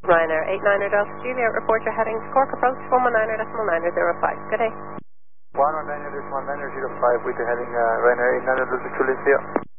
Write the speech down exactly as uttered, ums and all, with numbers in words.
Ryanair eight niner Delta Juliet, report your heading to Cork approach one one niner decimal niner zero five. Good day. one one niner decimal niner zero five with the heading uh, Ryanair eight niner Delta Juliet.